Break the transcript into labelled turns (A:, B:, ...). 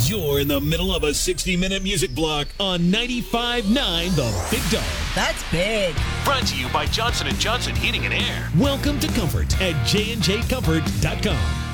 A: You're in the middle of a 60-minute music block on 95.9 The Big Dog.
B: That's big.
C: Brought to you by Johnson & Johnson Heating and Air.
A: Welcome to Comfort at jnjcomfort.com.